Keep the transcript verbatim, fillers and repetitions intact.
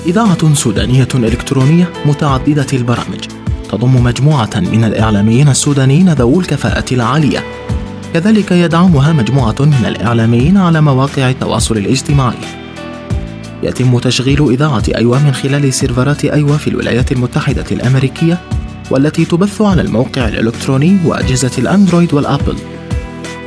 إذاعة سودانية إلكترونية متعددة البرامج، تضم مجموعة من الإعلاميين السودانيين ذوو الكفاءة العالية. كذلك يدعمها مجموعة من الإعلاميين على مواقع التواصل الاجتماعي. يتم تشغيل إذاعة أيوة من خلال سيرفرات أيوة في الولايات المتحدة الأمريكية، والتي تبث على الموقع الإلكتروني وأجهزة الأندرويد والأبل.